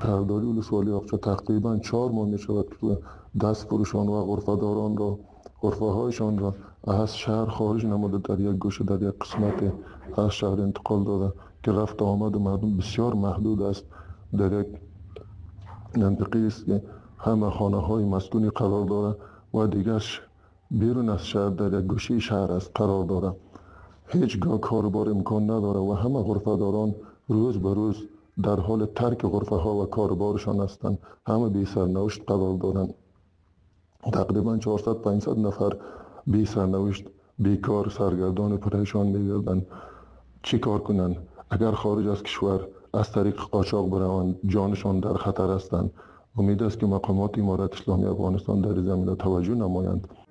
شهرداری ولسوالی آقچه تقریبا 4 ماه می شود که دست فروشان و غرفه‌داران را غرفه‌هایشان را از شهر خارج نموده در یک گوشه در یک قسمت از شهر انتقال داده که رفت آمد مردم بسیار محدود است. در یک منطقه است که همه خانه‌های مسکونی قرار دارد و دیگرش بیرون از شهر در یک گوشه شهر است قرار دارد. هیچگاه کاربار امکان نداره و همه غرفه‌داران روز به روز در حال ترک غرفه‌ها و کاربارشان هستند. همه بی سرنوشت قرار دارند. تقریبا 400-500 نفر بی سرنوشت بیکار سرگردان پریشان می‌گردند. چی کار کنند؟ اگر خارج از کشور از طریق قاچاق بروند جانشان در خطر هستند. امید است که مقامات امارت اسلامی افغانستان در این زمینه توجه نمایند.